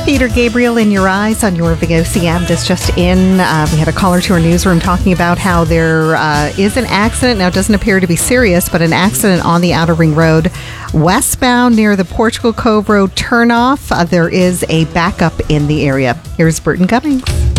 Peter Gabriel, In Your Eyes on your VOCM. This just in. We had a caller to our newsroom talking about how there is an accident. Now, it doesn't appear to be serious, but an accident on the Outer Ring Road westbound near the Portugal Cove Road turnoff. There is a backup in the area. Here's Burton Cummings.